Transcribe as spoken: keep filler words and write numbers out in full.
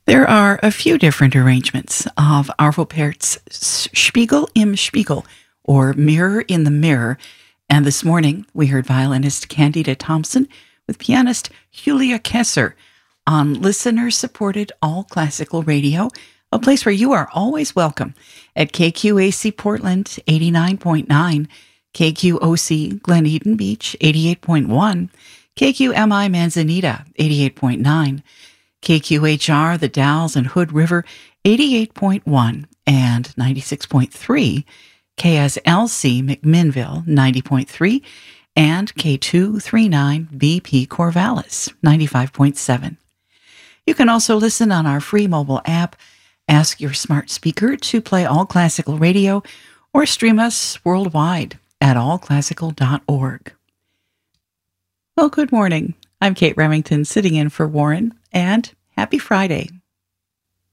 There are a few different arrangements of Arvo Pärt's Spiegel im Spiegel, or Mirror in the Mirror, and this morning we heard violinist Candida Thompson with pianist Julia Kesser on listener-supported all-classical radio, a place where you are always welcome at K Q A C Portland eighty-nine point nine, K Q O C Glen Eden Beach eighty-eight point one, K Q M I Manzanita eighty-eight point nine, K Q H R The Dalles and Hood River eighty-eight point one and ninety-six point three, K S L C McMinnville ninety point three, and K two thirty-nine B P Corvallis ninety-five point seven. You can also listen on our free mobile app. Ask your smart speaker to play All Classical Radio or stream us worldwide at all classical dot org. Well, good morning. I'm Kate Remington sitting in for Warren, and happy Friday.